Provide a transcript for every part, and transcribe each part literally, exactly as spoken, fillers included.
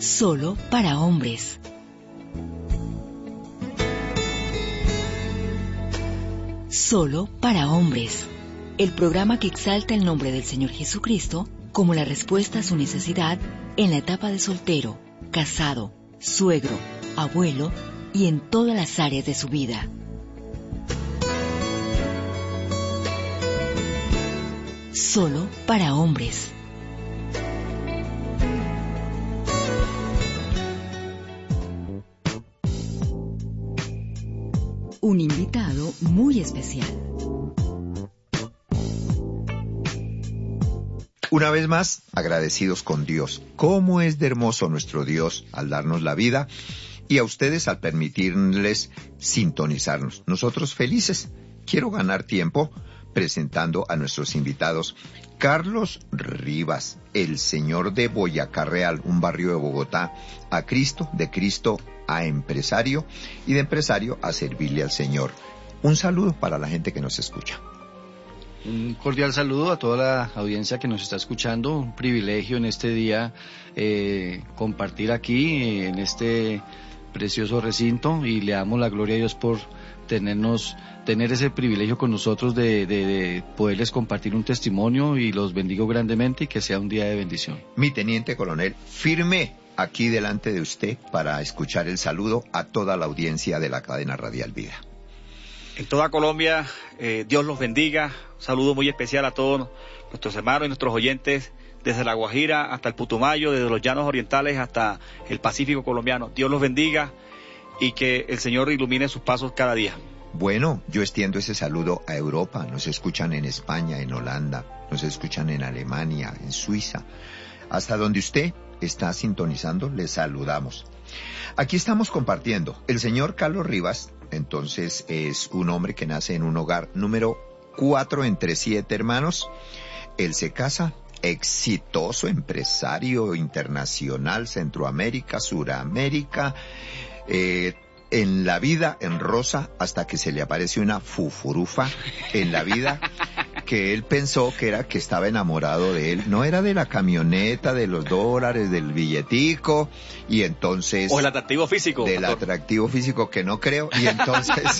solo para hombres. Solo para hombres. El programa que exalta el nombre del Señor Jesucristo como la respuesta a su necesidad en la etapa de soltero, casado, suegro, abuelo y en todas las áreas de su vida. Solo para hombres. Un invitado muy especial. Una vez más, agradecidos con Dios. ¿Cómo es de hermoso nuestro Dios al darnos la vida? Y a ustedes al permitirles sintonizarnos. Nosotros felices. Quiero ganar tiempo presentando a nuestros invitados. Carlos Rivas, el señor de Boyacá Real, un barrio de Bogotá, a Cristo, de Cristo a empresario y de empresario a servirle al Señor. Un saludo para la gente que nos escucha. Un cordial saludo a toda la audiencia que nos está escuchando. Un privilegio en este día eh, compartir aquí en este precioso recinto y le damos la gloria a Dios por tenernos, tener ese privilegio con nosotros de, de, de poderles compartir un testimonio y los bendigo grandemente y que sea un día de bendición. Mi teniente coronel, firme aquí delante de usted para escuchar el saludo a toda la audiencia de la cadena Radial Vida. En toda Colombia, eh, Dios los bendiga. Un saludo muy especial a todos nuestros hermanos y nuestros oyentes desde La Guajira hasta el Putumayo, desde los llanos orientales hasta el Pacífico colombiano. Dios los bendiga y que el Señor ilumine sus pasos cada día. Bueno, yo extiendo ese saludo a Europa. Nos escuchan en España, en Holanda, nos escuchan en Alemania, en Suiza. Hasta donde usted está sintonizando, le saludamos. Aquí estamos compartiendo. El señor Carlos Rivas, entonces, es un hombre que nace en un hogar número cuatro entre siete hermanos. Él se casa, exitoso empresario internacional, Centroamérica, Suramérica, eh, en la vida en rosa, hasta que se le aparece una fufurufa en la vida que él pensó que era que estaba enamorado de él. No era de la camioneta, de los dólares, del billetico, y entonces... O el atractivo físico. Del doctor. Atractivo físico, que no creo, y entonces...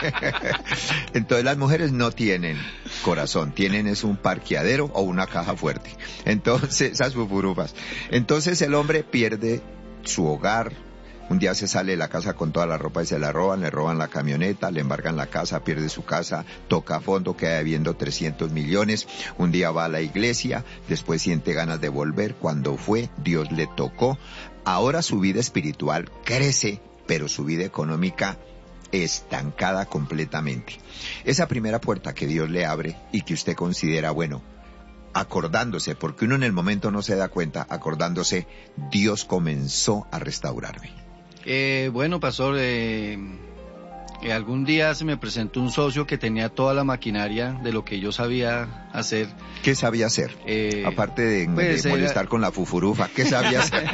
entonces las mujeres no tienen corazón, tienen es un parqueadero o una caja fuerte. Entonces, esas fufurufas. Entonces el hombre pierde su hogar. Un día se sale de la casa con toda la ropa y se la roban, le roban la camioneta, le embargan la casa, pierde su casa, toca a fondo, queda debiendo trescientos millones. Un día va a la iglesia, después siente ganas de volver. Cuando fue, Dios le tocó. Ahora su vida espiritual crece, pero su vida económica estancada completamente. Esa primera puerta que Dios le abre y que usted considera, bueno, acordándose, porque uno en el momento no se da cuenta, acordándose, Dios comenzó a restaurarme. Eh, bueno, pastor, eh, eh, algún día se me presentó un socio que tenía toda la maquinaria de lo que yo sabía hacer. ¿Qué sabía hacer? Eh, Aparte de, pues, de molestar era... con la fufurufa, ¿qué sabía hacer?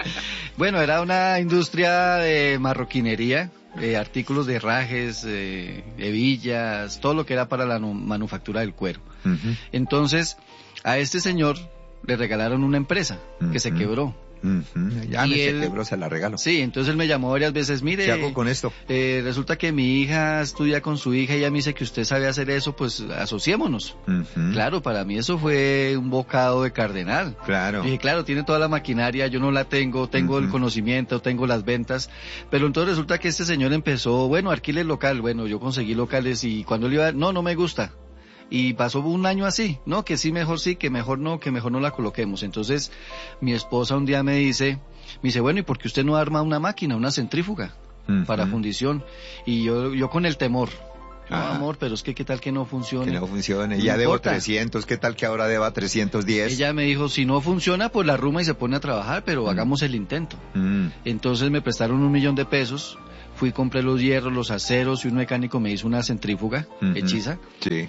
Bueno, era una industria de marroquinería, de artículos de herrajes, eh, hebillas, todo lo que era para la manufactura del cuero. Uh-huh. Entonces, a este señor le regalaron una empresa uh-huh. que se quebró. Uh-huh. Ya me se quebró, se la regalo. Sí, entonces él me llamó varias veces, mire, ¿qué hago con esto? Eh, resulta que mi hija estudia con su hija y ella me dice que usted sabe hacer eso, pues asociémonos. Uh-huh. Claro, para mí eso fue un bocado de cardenal. Claro. Dije, claro, tiene toda la maquinaria, yo no la tengo, tengo uh-huh. el conocimiento, tengo las ventas, pero entonces resulta que este señor empezó, bueno, alquile el local, bueno, yo conseguí locales y cuando él iba, no, no me gusta. Y pasó un año así, ¿no? Que sí, mejor sí, que mejor no, que mejor no la coloquemos. Entonces, mi esposa un día me dice, me dice, bueno, ¿y por qué usted no arma una máquina, una centrífuga uh-huh. para fundición? Y yo, yo con el temor, no, amor, pero es que qué tal que no funcione. Que no funcione, no ya debo importa. trescientos, ¿qué tal que ahora deba trescientos diez? Ella me dijo, si no funciona, pues la arruma y se pone a trabajar, pero uh-huh. hagamos el intento. Uh-huh. Entonces me prestaron un millón de pesos. Fui, compré los hierros, los aceros y un mecánico me hizo una centrífuga uh-huh. hechiza. Sí.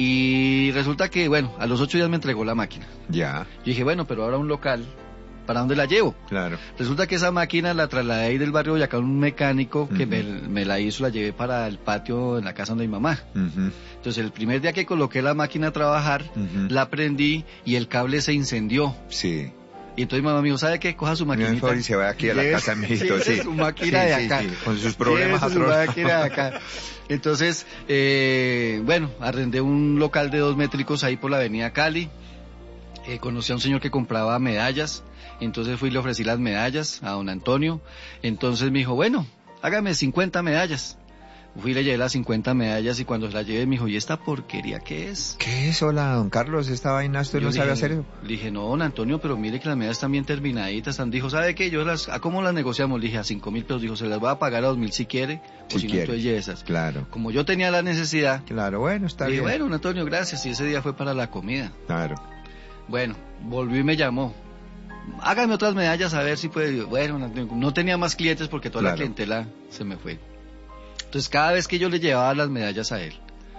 Y resulta que, bueno, a los ocho días me entregó la máquina. Ya. Yo dije, bueno, pero ahora un local, ¿para dónde la llevo? Claro. Resulta que esa máquina la trasladé ahí del barrio de Boyacá a un mecánico uh-huh. que me, me la hizo, la llevé para el patio en la casa donde mi mamá. Uh-huh. Entonces el primer día que coloqué la máquina a trabajar, uh-huh. la prendí y el cable se incendió. Sí. Y entonces mi mamá me dijo, ¿sabe qué? Coja su maquinita. Y se va aquí a la casa, mijito, sí. Su máquina sí, de acá. Sí, sí, con sus problemas su máquina de acá. Entonces, eh, bueno, arrendé un local de dos métricos ahí por la avenida Cali. Eh, conocí a un señor que compraba medallas. Entonces fui y le ofrecí las medallas a don Antonio. Entonces me dijo, bueno, hágame cincuenta medallas. Fui y le llevé las cincuenta medallas y cuando las llevé me dijo, ¿y esta porquería qué es? ¿Qué es? Hola, don Carlos, esta vaina usted no sabe hacer eso. Le dije, no, don Antonio, pero mire que las medallas están bien terminaditas. Están. Dijo, ¿sabe qué? Yo las, ¿a cómo las negociamos? Le dije, a cinco mil pesos. Dijo, se las voy a pagar a dos mil si quiere, si o si no, entonces lleve esas. Claro. Como yo tenía la necesidad. Claro, bueno, está dije, bien. Bueno, don Antonio, gracias. Y ese día fue para la comida. Claro. Bueno, volvió y me llamó. Hágame otras medallas a ver si puede. Bueno, no tenía más clientes porque toda claro. la clientela se me fue. Entonces cada vez que yo le llevaba las medallas a él,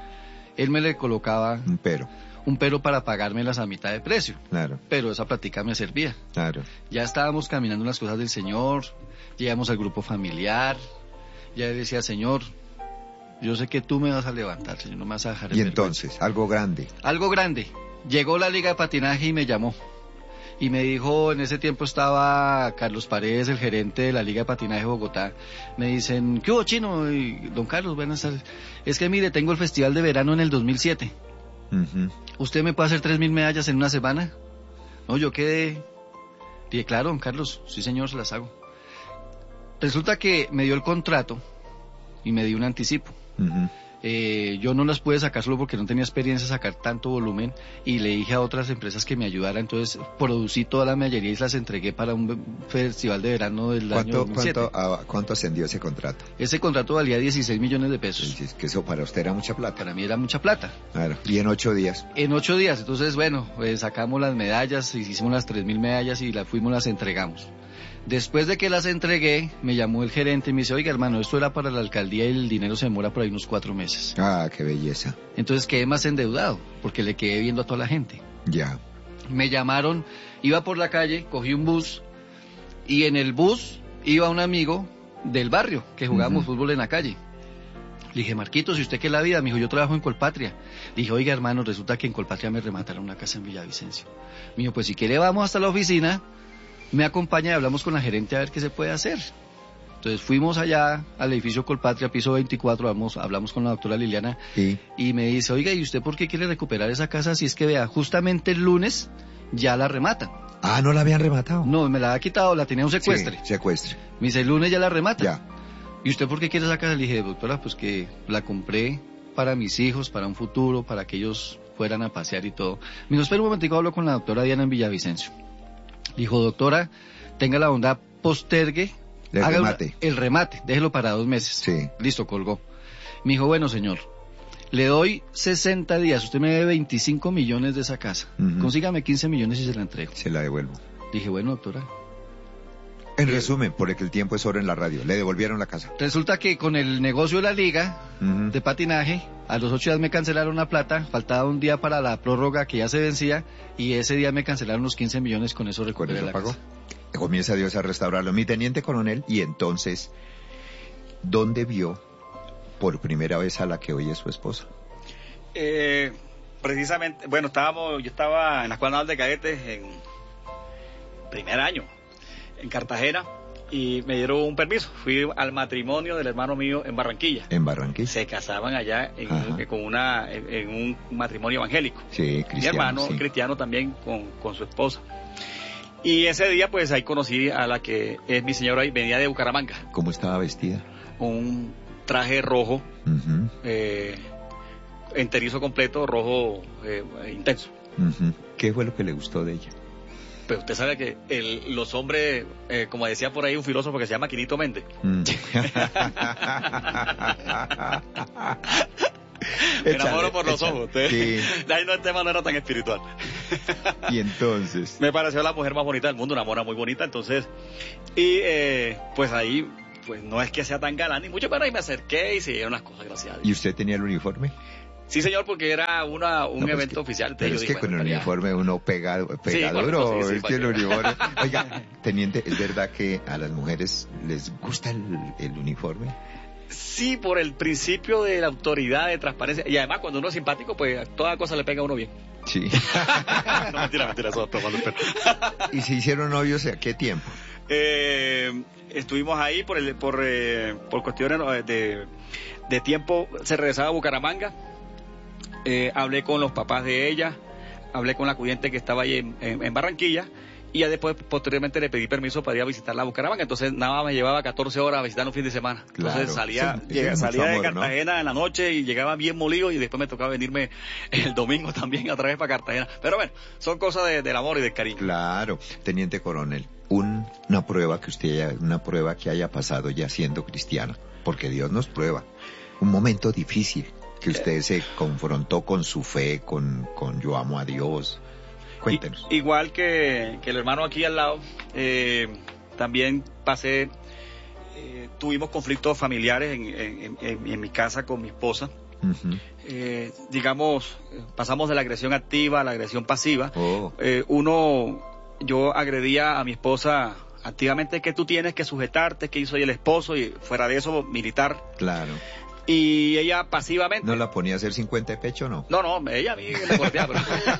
él me le colocaba un pero. Un pero para pagármelas a mitad de precio. Claro. Pero esa plática me servía. Claro. Ya estábamos caminando en las cosas del Señor, llegamos al grupo familiar, ya decía, Señor, yo sé que tú me vas a levantar, Señor, no me vas a dejar en Y entonces, vergüenza. algo grande. Algo grande. Llegó la Liga de Patinaje y me llamó. Y me dijo, en ese tiempo estaba Carlos Paredes, el gerente de la Liga de Patinaje de Bogotá. Me dicen, ¿qué hubo, Chino? Y, don Carlos, buenas tardes. Es que mire, tengo el festival de verano en el dos mil siete. Uh-huh. ¿Usted me puede hacer tres mil medallas en una semana? No, yo quedé... Dije, claro, don Carlos, sí señor, se las hago. Resulta que me dio el contrato y me dio un anticipo. Uh-huh. Eh, yo no las pude sacar solo porque no tenía experiencia en sacar tanto volumen y le dije a otras empresas que me ayudaran, entonces producí toda la medallería y las entregué para un festival de verano del año dos mil siete. ¿Cuánto, a, ¿Cuánto ascendió ese contrato? Ese contrato valía dieciséis millones de pesos. Sí, es que eso para usted era mucha plata. Para mí era mucha plata. Claro, y en ocho días. En ocho días, entonces bueno, pues sacamos las medallas, hicimos las tres mil medallas y las fuimos, las entregamos. Después de que las entregué, me llamó el gerente y me dice, oiga hermano, esto era para la alcaldía y el dinero se demora por ahí unos cuatro meses. Ah, qué belleza. Entonces quedé más endeudado, porque le quedé viendo a toda la gente. Ya. Me llamaron, iba por la calle, cogí un bus, y en el bus iba un amigo del barrio, que jugábamos uh-huh. fútbol en la calle. Le dije, Marquitos, ¿y usted qué es la vida? Me dijo, yo trabajo en Colpatria. Le dije, oiga hermano, resulta que en Colpatria me remataron una casa en Villavicencio. Me dijo, pues si quiere vamos hasta la oficina, me acompaña y hablamos con la gerente a ver qué se puede hacer. Entonces fuimos allá al edificio Colpatria, piso veinticuatro, hablamos, hablamos con la doctora Liliana ¿Sí? Y me dice, oiga, ¿y usted por qué quiere recuperar esa casa? Si es que vea, justamente el lunes ya la rematan. Ah, ¿no la habían rematado? No, me la había quitado, la tenía un secuestre. Sí, secuestre. Me dice, el lunes ya la rematan. Ya. ¿Y usted por qué quiere esa casa? Le dije, doctora, pues que la compré para mis hijos, para un futuro, para que ellos fueran a pasear y todo. Me dijo, espera un momentico, hablo con la doctora Diana en Villavicencio. Dijo, doctora, tenga la bondad, postergue el haga remate. Una, el remate, déjelo para dos meses. Sí. Listo, colgó. Me dijo, bueno, señor, le doy sesenta días, usted me debe veinticinco millones de esa casa. Uh-huh. Consígame quince millones y se la entrego. Se la devuelvo. Dije, bueno, doctora. En resumen, porque el tiempo es oro en la radio, le devolvieron la casa. Resulta que con el negocio de la liga uh-huh. de patinaje, a los ocho días me cancelaron la plata, faltaba un día para la prórroga que ya se vencía, y ese día me cancelaron los quince millones, con eso recuperé la pagó? casa. Comienza Dios a restaurarlo. Mi teniente coronel, y entonces, ¿dónde vio por primera vez a la que hoy es su esposa? Eh, precisamente, bueno, estábamos, yo estaba en la Escuela Naval de Cadetes en primer año, en Cartagena, y me dieron un permiso. Fui al matrimonio del hermano mío en Barranquilla. En Barranquilla. Se casaban allá en, un, con una, en, en un matrimonio evangélico. Sí, cristiano. Mi hermano, sí. cristiano también, con, con su esposa. Y ese día, pues, ahí conocí a la que es mi señora, y venía de Bucaramanga. ¿Cómo estaba vestida? Un traje rojo, uh-huh. eh, enterizo completo, rojo eh, intenso. Uh-huh. ¿Qué fue lo que le gustó de ella? Pero usted sabe que el, los hombres, eh, como decía por ahí un filósofo que se llama Quinito Méndez. Mm. Me enamoro por los ojos. Sí. Ahí no, el tema no era tan espiritual. Y entonces. Me pareció la mujer más bonita del mundo, una mona muy bonita, entonces. Y eh, pues ahí, pues no es que sea tan galán ni mucho, pero ahí me acerqué y se dieron las cosas, gracias a Dios. ¿Y usted tenía el uniforme? Sí, señor, porque era una un no, evento que, oficial. Pero es que digo, con bueno, el uniforme uno pega, pega sí, duro. Sí, sí, es que el uniforme... Oiga, teniente, ¿es verdad que a las mujeres les gusta el, el uniforme? Sí, por el principio de la autoridad, de transparencia. Y además, cuando uno es simpático, pues toda cosa le pega a uno bien. Sí. No, mentira, mentira, eso tomando el pelo. ¿Y se hicieron novios a qué tiempo? Eh, estuvimos ahí por el, por, eh, por cuestiones de, de tiempo. Se regresaba a Bucaramanga. Eh, hablé con los papás de ella, hablé con la acudiente que estaba ahí en, en, en Barranquilla, y ya después, posteriormente, le pedí permiso para ir a visitarla a Bucaramanga. Entonces, nada más me llevaba catorce horas a visitar un fin de semana. Entonces, Claro, salía, sí, llega, es salía mucho de amor, Cartagena, ¿no?, en la noche, y llegaba bien molido, y después me tocaba venirme el domingo también otra vez para Cartagena. Pero bueno, son cosas de, del amor y del cariño. Claro, teniente coronel, un, una prueba que usted haya, una prueba que haya pasado ya siendo cristiano, porque Dios nos prueba. Un momento difícil que usted se confrontó con su fe, con, con yo amo a Dios. Cuéntenos. I, igual que, que el hermano aquí al lado, eh, también pasé, eh, tuvimos conflictos familiares en, en, en, en mi casa con mi esposa. Uh-huh. Eh, digamos, pasamos de la agresión activa a la agresión pasiva. Oh. Eh, uno, yo agredía a mi esposa activamente, que tú tienes que sujetarte, que yo soy el esposo, y fuera de eso, militar. Claro. Y ella pasivamente. ¿No la ponía a hacer cincuenta de pecho o no? No, no, ella a mí me golpeaba.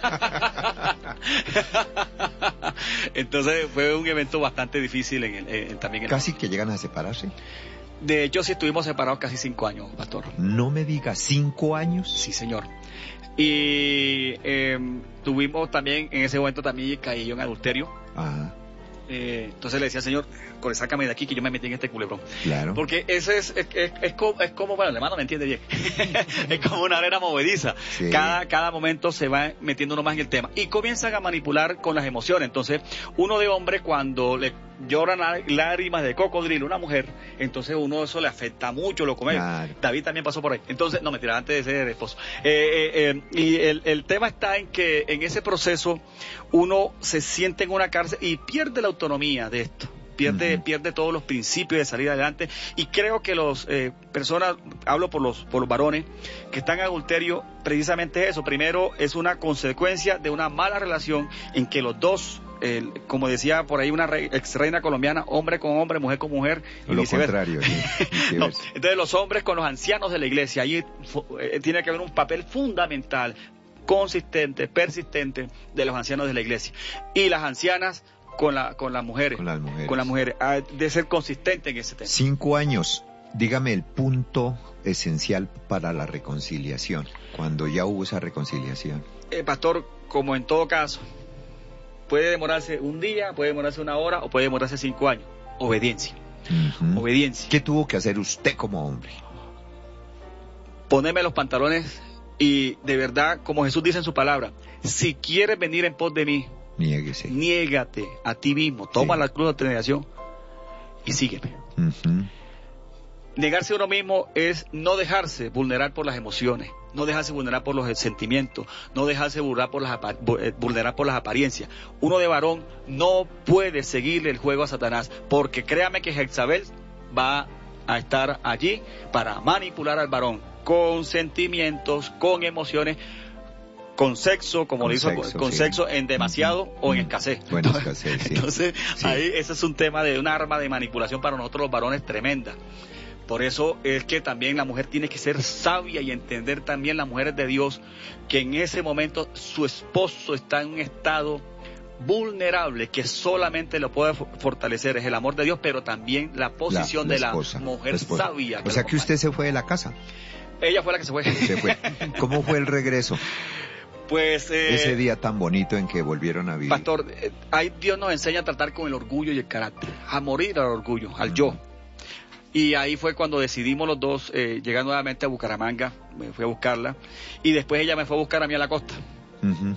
Pero... Entonces fue un evento bastante difícil en el, en, también. En Casi el... que llegan a separarse. De hecho, sí estuvimos separados casi cinco años, pastor. No me diga, ¿cinco años? Sí, señor. Y eh, tuvimos también, en ese momento también caí yo en adulterio. Ajá. Eh, entonces le decía, Señor, sácame de aquí que yo me metí en este culebrón. Claro. Porque ese es, es, es, es, como, es como, bueno, el hermano me entiende bien, es como una arena movediza. Sí. Cada, cada momento se va metiendo uno más en el tema y comienzan a manipular con las emociones. Entonces, uno de hombre, cuando le lloran lágrimas de cocodrilo a una mujer, entonces uno eso le afecta mucho, lo come. Claro. David también pasó por ahí. Entonces, no, mentira, antes de ser esposo. Eh, eh, eh, y el, el tema está en que en ese proceso uno se siente en una cárcel y pierde la autonomía de esto. Pierde, uh-huh. pierde todos los principios de salir adelante, y creo que los eh, personas, hablo por los por los varones que están en adulterio, precisamente es eso. Primero, es una consecuencia de una mala relación en que los dos, eh, como decía por ahí una re, ex reina colombiana, hombre con hombre, mujer con mujer, y lo viceversa. Contrario, sí, no, entonces los hombres con los ancianos de la iglesia, allí eh, tiene que haber un papel fundamental, consistente, persistente, de los ancianos de la iglesia, y las ancianas con la con las mujeres, con las mujeres, con las mujeres, de ser consistente en ese tema. Cinco años. Dígame el punto esencial para la reconciliación, cuando ya hubo esa reconciliación. Eh, pastor, como en todo caso, puede demorarse un día, puede demorarse una hora, o puede demorarse cinco años. Obediencia. Uh-huh. Obediencia. ¿Qué tuvo que hacer usted como hombre? Ponerme los pantalones y, de verdad, como Jesús dice en su palabra, si quieres venir en pos de mí, Niéguese. Niégate a ti mismo, toma sí. la cruz de tu negación y sígueme. Uh-huh. Negarse a uno mismo es no dejarse vulnerar por las emociones, no dejarse vulnerar por los sentimientos, no dejarse vulnerar por las, vulnerar por las apariencias. Uno de varón no puede seguirle el juego a Satanás, porque créame que Jezabel va a estar allí para manipular al varón con sentimientos, con emociones, con sexo, como con le hizo, sexo, con sí. sexo en demasiado uh-huh. o en escasez. Bueno, escasez, sí. Entonces, sí. ahí ese es un tema de un arma de manipulación para nosotros los varones tremenda. Por eso es que también la mujer tiene que ser sabia y entender también, las mujeres de Dios, que en ese momento su esposo está en un estado vulnerable que solamente lo puede fortalecer es el amor de Dios, pero también la posición la, la de esposa, la mujer la sabia. O sea que usted se fue de la casa. Ella fue la que se fue. Se fue. ¿Cómo fue el regreso? Pues eh, ese día tan bonito en que volvieron a vivir. Pastor, eh, ahí Dios nos enseña a tratar con el orgullo y el carácter, a morir al orgullo, al uh-huh. yo. Y ahí fue cuando decidimos los dos eh, llegar nuevamente a Bucaramanga. Me fui a buscarla y después ella me fue a buscar a mí a la costa. Uh-huh.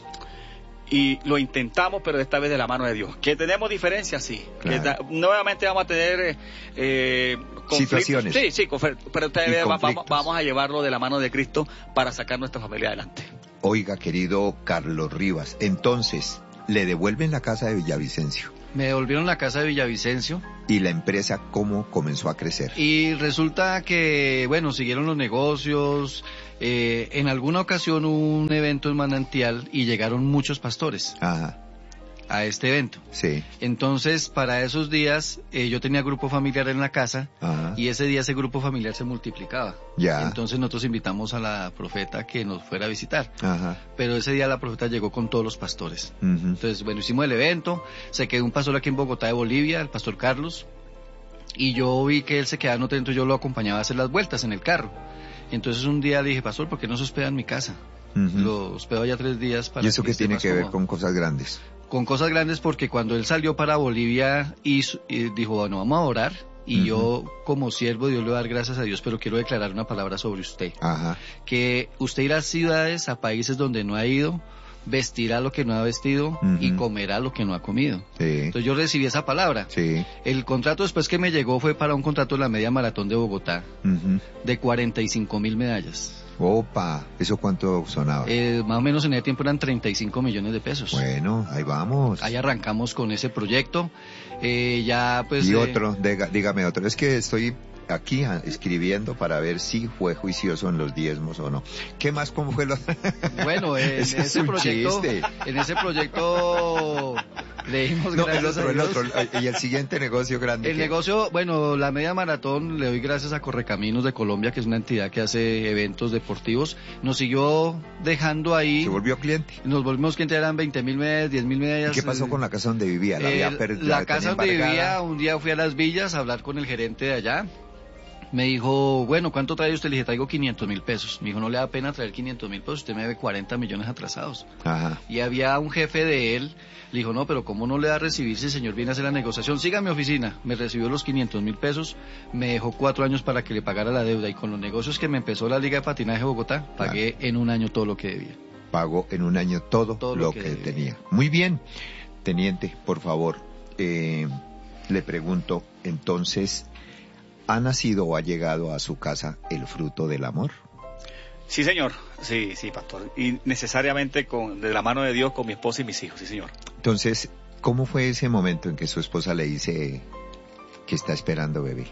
Y lo intentamos, pero esta vez de la mano de Dios. Que tenemos diferencias, sí. Claro. Que da, nuevamente vamos a tener eh, situaciones. Sí, sí, pero esta vez vamos, vamos a llevarlo de la mano de Cristo para sacar nuestra familia adelante. Oiga, querido Carlos Rivas, entonces, ¿le devuelven la casa de Villavicencio? Me devolvieron la casa de Villavicencio. ¿Y la empresa cómo comenzó a crecer? Y resulta que, bueno, siguieron los negocios. Eh, en alguna ocasión hubo un evento en Manantial y llegaron muchos pastores. Ajá. a este evento. Sí. Entonces, para esos días, eh, yo tenía grupo familiar en la casa, Ajá. y ese día ese grupo familiar se multiplicaba. Ya. Entonces nosotros invitamos a la profeta que nos fuera a visitar. Ajá. Pero ese día la profeta llegó con todos los pastores. Ujú. Entonces, bueno, hicimos el evento, se quedó un pastor aquí en Bogotá de Bolivia, el pastor Carlos, y yo vi que él se quedaba en hotel, entonces yo lo acompañaba a hacer las vueltas en el carro. Entonces un día le dije, pastor, ¿por qué no se hospeda en mi casa? Ujú. Lo hospedo allá tres días para ¿Y eso qué esté tiene más que ver cómodo. con cosas grandes? Con cosas grandes, porque cuando él salió para Bolivia y, y dijo, bueno, vamos a orar, y Ujú. yo como siervo de Dios le voy a dar gracias a Dios, pero quiero declarar una palabra sobre usted. Ajá. Que usted irá a ciudades, a países donde no ha ido, vestirá lo que no ha vestido, Ujú. y comerá lo que no ha comido. Sí. Entonces yo recibí esa palabra. Sí. El contrato después que me llegó fue para un contrato de la media maratón de Bogotá, Ujú. de cuarenta y cinco mil medallas. Opa, ¿eso cuánto sonaba? Eh, más o menos en ese tiempo eran treinta y cinco millones de pesos. Bueno, ahí vamos. Ahí arrancamos con ese proyecto. Eh, ya pues... Y eh, otro, diga- dígame otro. Es que estoy aquí ah, escribiendo para ver si fue juicioso en los diezmos o no. ¿Qué más? ¿Cómo fue lo...? Bueno, en Ese ese, es un proyecto, chiste. en ese proyecto le dimos No, el gracias otro, a el Dios. otro. Y el siguiente negocio grande. El que- negocio, bueno, la media maratón le doy gracias a Correcaminos de Colombia, que es una entidad que hace eventos deportivos. Nos siguió dejando ahí, Se volvió cliente. nos volvimos clientes, eran veinte mil medallas, diez mil ¿Y medallas. qué pasó eh, con la casa donde vivía? La, Eh, había per- la la casa tenía donde embargada. vivía, un día fui a Las Villas a hablar con el gerente de allá. Me dijo, bueno, ¿cuánto trae usted? Le dije, traigo quinientos mil pesos. Me dijo, no le da pena traer quinientos mil pesos, usted me debe cuarenta millones atrasados. Ajá. Y había un jefe de él, le dijo, no, pero ¿cómo no le da a recibir si el señor viene a hacer la negociación? Siga a mi oficina. Me recibió los quinientos mil pesos, me dejó cuatro años para que le pagara la deuda, y con los negocios que me empezó la Liga de Patinaje de Bogotá, pagué en un año todo lo que debía. Pagó en un año todo, Todo lo, lo que, que- tenía. Muy bien. Teniente, por favor, eh, le pregunto, entonces, ¿ha nacido o ha llegado a su casa el fruto del amor? Sí, señor. Sí, sí, pastor. Y necesariamente con, de la mano de Dios con mi esposa y mis hijos, sí, señor. Entonces, ¿cómo fue ese momento en que su esposa le dice que está esperando bebé?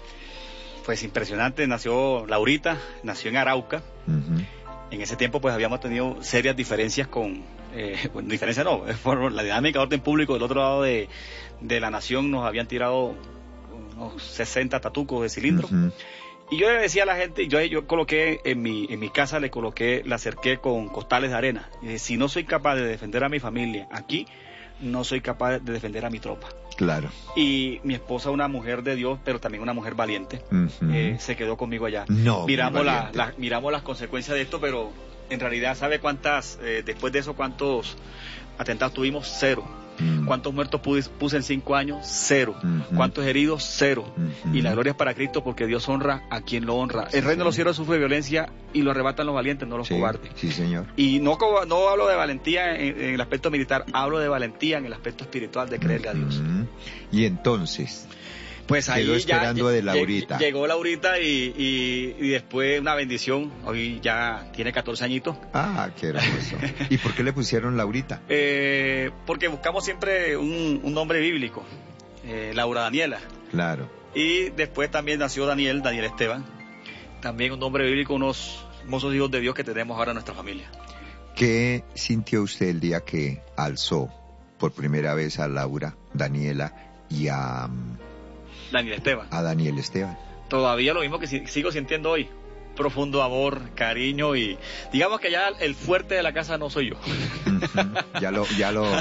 Pues impresionante, nació Laurita, nació en Arauca. Ujú. En ese tiempo pues habíamos tenido serias diferencias con, eh, bueno, diferencias no, por la dinámica de orden público del otro lado de, de la nación nos habían tirado unos sesenta tatucos de cilindro. Ujú. Y yo le decía a la gente, yo, yo coloqué en mi, en mi casa, le coloqué, la acerqué con costales de arena. Y dije, si no soy capaz de defender a mi familia aquí, no soy capaz de defender a mi tropa. Claro. Y mi esposa, una mujer de Dios, pero también una mujer valiente, Ujú. eh, se quedó conmigo allá. No, muy miramos, la, valiente. la- miramos las consecuencias de esto, pero en realidad, ¿sabe cuántas, eh, después de eso, cuántos atentados tuvimos? Cero. Mm. ¿Cuántos muertos puse, puse en cinco años? Cero. Ujú. ¿Cuántos heridos? Cero. Ujú. Y la gloria es para Cristo, porque Dios honra a quien lo honra. Sí, El reino de los señor. cielos sufre violencia y lo arrebatan los valientes, no los Sí, cobardes. sí, señor. Y no, co- no hablo de valentía en, en el aspecto militar, hablo de valentía en el aspecto espiritual de creerle a Dios. Ujú. Y entonces, Pues ahí Quedó ya esperando lle- de Laurita. lle- llegó Laurita y, y, y después una bendición. Hoy ya tiene catorce añitos. ah, qué hermoso. ¿Y por qué le pusieron Laurita? Eh, porque buscamos siempre un, un nombre bíblico. Eh, Laura Daniela. Claro. Y después también nació Daniel, Daniel Esteban. También un nombre bíblico, unos hermosos hijos de Dios que tenemos ahora en nuestra familia. ¿Qué sintió usted el día que alzó por primera vez a Laura, Daniela y a, mm, Daniel Esteban. a Daniel Esteban? Todavía lo mismo que si- sigo sintiendo hoy. Profundo amor, cariño y digamos que ya el fuerte de la casa no soy yo. Ujú. Ya lo, ya lo,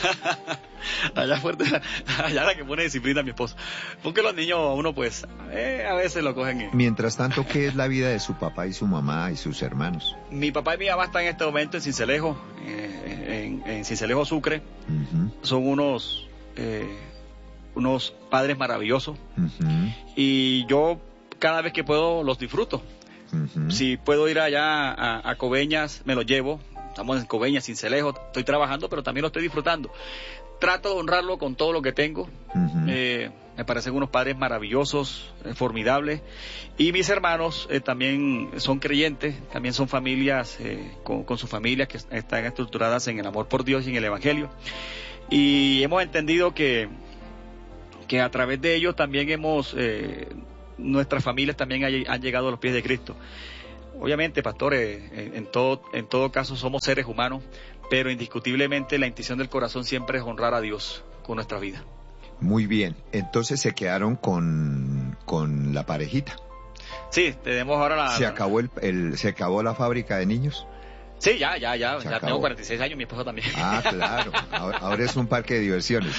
Allá fuerte, allá la que pone disciplina a mi esposo. Porque los niños a uno pues eh, a veces lo cogen. eh. mientras tanto, ¿qué es la vida de su papá y su mamá y sus hermanos? Mi papá y mi mamá están en este momento en Cincelejo, eh, en, en Cincelejo Sucre. Ujú, Son unos eh, unos padres maravillosos ujú, y yo cada vez que puedo los disfruto. ujú. Si puedo ir allá a, a Coveñas, me lo llevo. Estamos en Coveñas, Cincelejo, estoy trabajando, pero también lo estoy disfrutando. Trato de honrarlo con todo lo que tengo. Ujú. Eh, me parecen unos padres maravillosos, eh, formidables. Y mis hermanos eh, también son creyentes, también son familias eh, con, con sus familias que están estructuradas en el amor por Dios y en el Evangelio. Y hemos entendido que, que a través de ellos también hemos, eh, nuestras familias también hay- han llegado a los pies de Cristo. Obviamente, pastores, en, en todo, en todo caso somos seres humanos, pero indiscutiblemente la intención del corazón siempre es honrar a Dios con nuestra vida. Muy bien, entonces se quedaron con, con la parejita. Sí, tenemos ahora la... ¿Se acabó, el, el, ¿Se acabó la fábrica de niños? Sí, ya, ya, ya, Se ya acabó. tengo cuarenta y seis años, mi esposa también. Ah, claro, ahora, ahora es un parque de diversiones.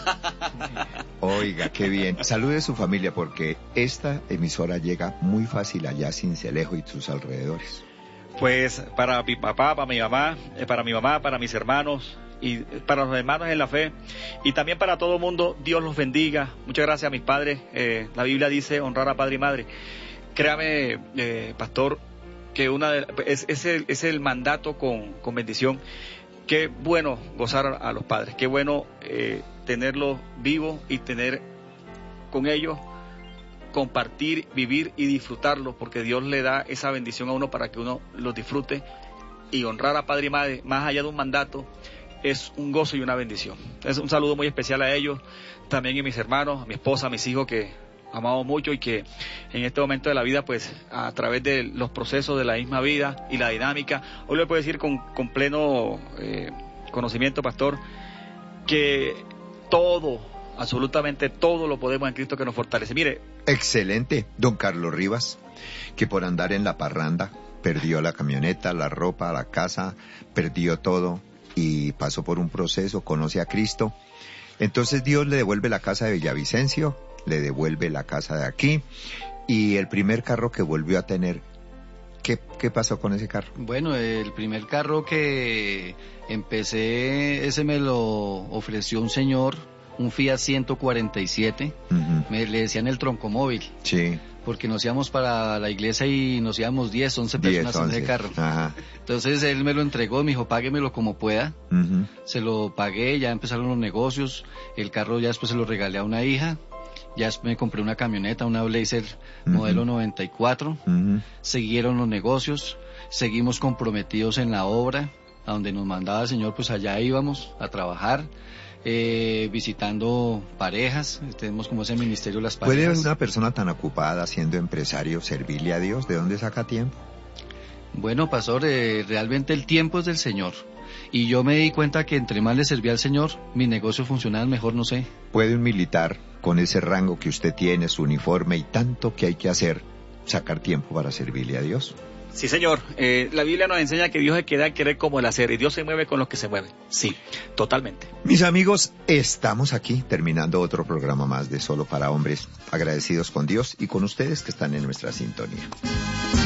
Oiga, qué bien. Salude a su familia porque esta emisora llega muy fácil allá a Sincelejo y sus alrededores. Pues para mi papá, para mi mamá, eh, para mi mamá, para mis hermanos y para los hermanos en la fe y también para todo el mundo, Dios los bendiga. Muchas gracias a mis padres. Eh, la Biblia dice honrar a padre y madre. Créame, eh, pastor, que una de, es, es, el, es el mandato con, con bendición. Qué bueno gozar a los padres, qué bueno eh, tenerlos vivos y tener con ellos, compartir, vivir y disfrutarlos, porque Dios le da esa bendición a uno para que uno los disfrute, y honrar a padre y madre, más allá de un mandato, es un gozo y una bendición. Es un saludo muy especial a ellos, también a mis hermanos, a mi esposa, a mis hijos que amamos mucho y que en este momento de la vida, pues a través de los procesos de la misma vida y la dinámica, hoy le puedo decir con, con pleno eh, conocimiento, pastor, que todo, absolutamente todo lo podemos en Cristo que nos fortalece. Mire. Excelente, don Carlos Rivas, que por andar en la parranda perdió la camioneta, la ropa, la casa, perdió todo y pasó por un proceso, conoce a Cristo. Entonces Dios le devuelve la casa de Villavicencio, le devuelve la casa de aquí y el primer carro que volvió a tener, ¿qué, qué pasó con ese carro? Bueno, el primer carro que empecé, ese me lo ofreció un señor, un Fiat ciento cuarenta y siete, uh-huh. me le decían el troncomóvil. Sí. Porque nos íbamos para la iglesia y nos íbamos diez, once personas en ese carro. Ajá. Entonces él me lo entregó, me dijo, páguemelo como pueda. Uh-huh. Se lo pagué, ya empezaron los negocios, el carro ya después se lo regalé a una hija. Ya me compré una camioneta, una Blazer uh-huh. modelo noventa y cuatro. Uh-huh. Siguieron los negocios, seguimos comprometidos en la obra, a donde nos mandaba el Señor, pues allá íbamos a trabajar, eh, visitando parejas. Tenemos como ese ministerio de las parejas. ¿Puede una persona tan ocupada siendo empresario servirle a Dios? ¿De dónde saca tiempo? Bueno, pastor, eh, realmente el tiempo es del Señor. Y yo me di cuenta que entre más le servía al Señor, mis negocios funcionaban mejor, no sé. ¿Puede un militar, con ese rango que usted tiene, su uniforme y tanto que hay que hacer, sacar tiempo para servirle a Dios? Sí, señor. Eh, la Biblia nos enseña que Dios es que da a querer como el hacer, y Dios se mueve con los que se mueven. Sí, totalmente. Mis amigos, estamos aquí terminando otro programa más de Solo para Hombres, agradecidos con Dios y con ustedes que están en nuestra sintonía.